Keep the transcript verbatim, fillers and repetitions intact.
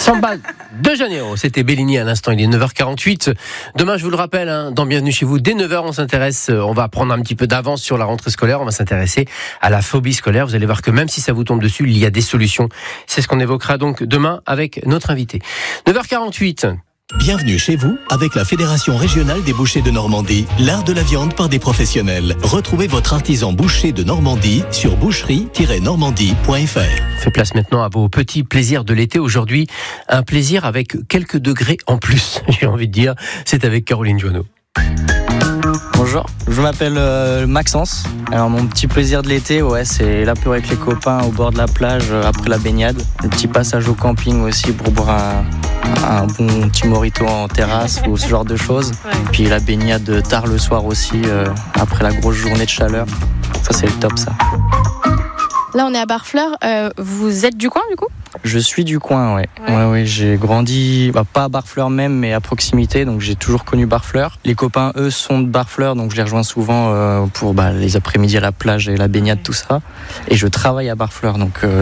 Samba de Janeiro, c'était Bellini à l'instant, il est neuf heures quarante-huit. Demain, je vous le rappelle, hein, dans Bienvenue chez vous, dès neuf heures, on s'intéresse, on va prendre un petit peu d'avance sur la rentrée scolaire, on va s'intéresser à la phobie scolaire. Vous allez voir que même si ça vous tombe dessus, il y a des solutions. C'est ce qu'on évoquera donc demain avec notre invité. neuf heures quarante-huit. Bienvenue chez vous avec la Fédération régionale des bouchers de Normandie, l'art de la viande par des professionnels. Retrouvez votre artisan boucher de Normandie sur boucherie tiret normandie point f r. Fait place maintenant à vos petits plaisirs de l'été. Aujourd'hui, un plaisir avec quelques degrés en plus, j'ai envie de dire. C'est avec Caroline Joanneau. Bonjour, je m'appelle euh, Maxence. Alors mon petit plaisir de l'été, ouais, c'est l'apéro avec les copains au bord de la plage euh, après la baignade. Le petit passage au camping aussi pour boire un, un bon petit mojito en terrasse ou ce genre de choses. Ouais. Puis la baignade tard le soir aussi euh, après la grosse journée de chaleur. Ça c'est le top ça. Là on est à Barfleur, euh, vous êtes du coin du coup ? Je suis du coin, ouais. Ouais, ouais, ouais j'ai grandi, bah, pas à Barfleur même, mais à proximité, donc j'ai toujours connu Barfleur. Les copains, eux, sont de Barfleur, donc je les rejoins souvent euh, pour bah, les après-midi à la plage et la baignade, tout ça. Et je travaille à Barfleur, donc euh,